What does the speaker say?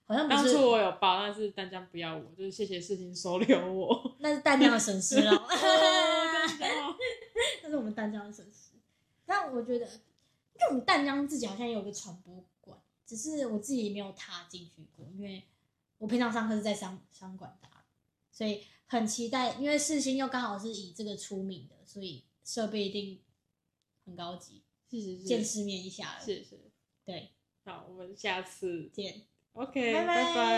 好像不是。 当初我有报，但是淡江不要我，就是谢谢世新收留我。 那是淡江的损失了。 淡江那是我们淡江的损失。但我觉得，因为我们淡江自己好像也有个传播馆，只是我自己没有踏进去过，因为我平常上课是在商管大，所以很期待。因为世新又刚好是以这个出名的，所以设备一定很高级， 是见世面一下了。 是， 对， 好，我们下次见。 OK， 拜拜。 拜拜。